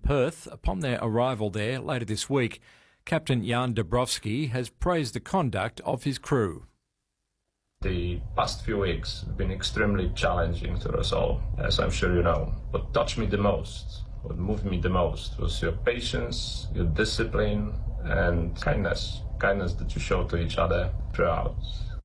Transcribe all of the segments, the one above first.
Perth upon their arrival there later this week. Captain Jan Dabrowski has praised the conduct of his crew. The past few weeks have been extremely challenging to us all, as I'm sure you know. What touched me the most, what moved me the most, was your patience, your discipline, and kindness that you showed to each other throughout.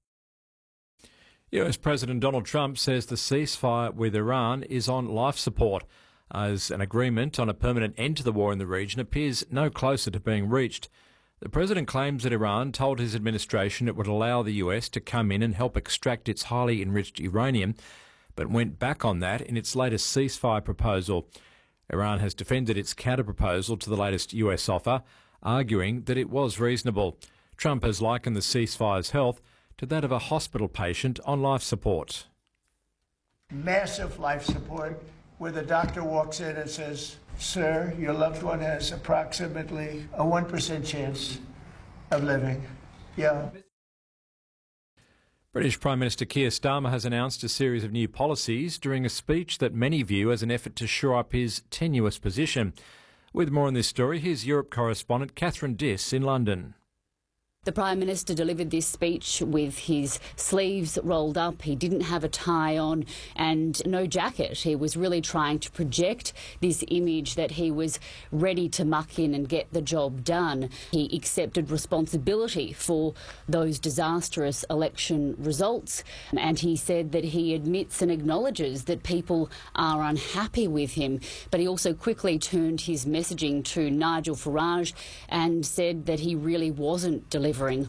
US President Donald Trump says the ceasefire with Iran is on life support, as an agreement on a permanent end to the war in the region appears no closer to being reached. The president claims that Iran told his administration it would allow the US to come in and help extract its highly enriched uranium, but went back on that in its latest ceasefire proposal. Iran has defended its counter-proposal to the latest US offer, arguing that it was reasonable. Trump has likened the ceasefire's health to that of a hospital patient on life support. Massive life support, where the doctor walks in and says, "Sir, your loved one has approximately a 1% chance of living." Yeah. British Prime Minister Keir Starmer has announced a series of new policies during a speech that many view as an effort to shore up his tenuous position. With more on this story, here's Europe correspondent Catherine Diss in London. The Prime Minister delivered this speech with his sleeves rolled up. He didn't have a tie on and no jacket. He was really trying to project this image that he was ready to muck in and get the job done. He accepted responsibility for those disastrous election results, and he said that he admits and acknowledges that people are unhappy with him. But he also quickly turned his messaging to Nigel Farage and said that he really wasn't delivering